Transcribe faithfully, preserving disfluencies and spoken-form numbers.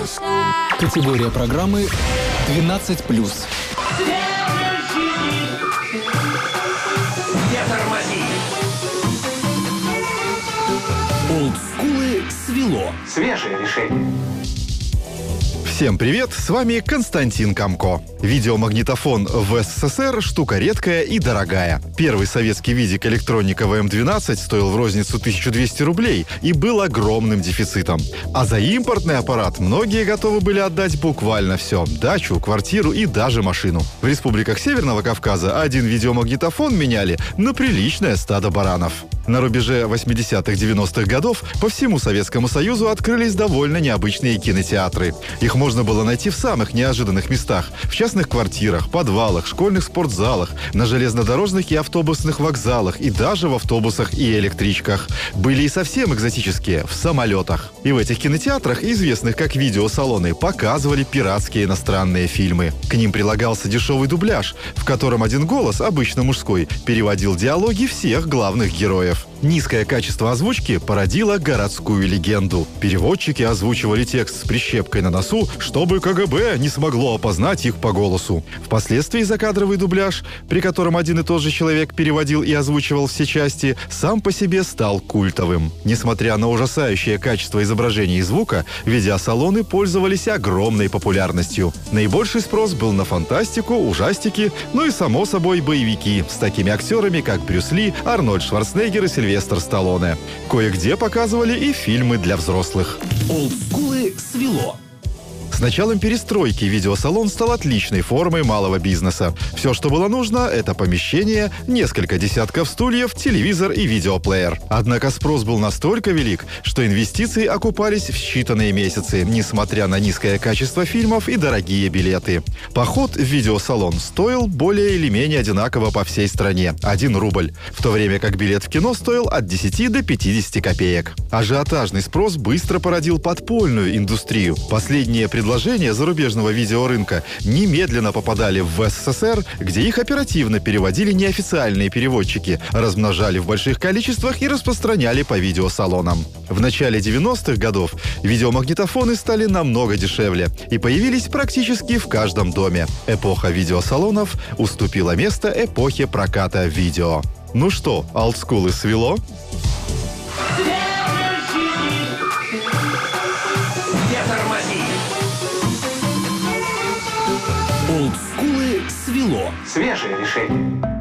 Категория программы двенадцать плюс. Не тормози! Олдскулы свело. Свежее решение. Всем привет, с вами Константин Камко. Видеомагнитофон в СССР – штука редкая и дорогая. Первый советский видик электроника вэ эм двенадцать стоил в розницу тысячу двести рублей и был огромным дефицитом. А за импортный аппарат многие готовы были отдать буквально все – дачу, квартиру и даже машину. В республиках Северного Кавказа один видеомагнитофон меняли на приличное стадо баранов. На рубеже восьмидесятых-девяностых годов по всему Советскому Союзу открылись довольно необычные кинотеатры. Их можно было найти в самых неожиданных местах – в частных квартирах, подвалах, школьных спортзалах, на железнодорожных и автобусных вокзалах и даже в автобусах и электричках. Были и совсем экзотические – в самолетах. И в этих кинотеатрах, известных как видеосалоны, показывали пиратские иностранные фильмы. К ним прилагался дешевый дубляж, в котором один голос, обычно мужской, переводил диалоги всех главных героев. Низкое качество озвучки породило городскую легенду. Переводчики озвучивали текст с прищепкой на носу, чтобы ка гэ бэ не смогло опознать их по голосу. Впоследствии закадровый дубляж, при котором один и тот же человек переводил и озвучивал все части, сам по себе стал культовым. Несмотря на ужасающее качество изображения и звука, видеосалоны пользовались огромной популярностью. Наибольший спрос был на фантастику, ужастики, ну и, само собой, боевики с такими актерами, как Брюс Ли, Арнольд Шварценеггер и Сильвестр Сталлоне. Кое-где показывали и фильмы для взрослых. Олдскулы свело. С началом перестройки видеосалон стал отличной формой малого бизнеса. Все, что было нужно, это помещение, несколько десятков стульев, телевизор и видеоплеер. Однако спрос был настолько велик, что инвестиции окупались в считанные месяцы, несмотря на низкое качество фильмов и дорогие билеты. Поход в видеосалон стоил более или менее одинаково по всей стране – один рубль, в то время как билет в кино стоил от десяти до пятидесяти копеек. Ажиотажный спрос быстро породил подпольную индустрию. Последние предложения Предложения зарубежного видеорынка немедленно попадали в эс эс эс эр, где их оперативно переводили неофициальные переводчики, размножали в больших количествах и распространяли по видеосалонам. В начале девяностых годов видеомагнитофоны стали намного дешевле и появились практически в каждом доме. Эпоха видеосалонов уступила место эпохе проката видео. Ну что, олдскулы свело? Олдскулы свело. Свежее решение.